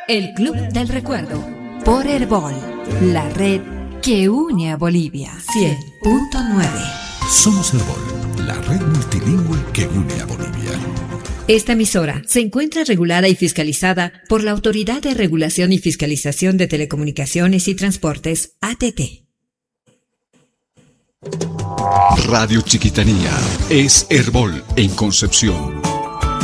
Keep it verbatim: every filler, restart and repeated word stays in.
El Club del Recuerdo por Herbol, la red que une a Bolivia. cien punto nueve. Somos Herbol, la red multilingüe que une a Bolivia. Esta emisora se encuentra regulada y fiscalizada por la Autoridad de Regulación y Fiscalización de Telecomunicaciones y Transportes, A T T. Radio Chiquitanía es Herbol en Concepción.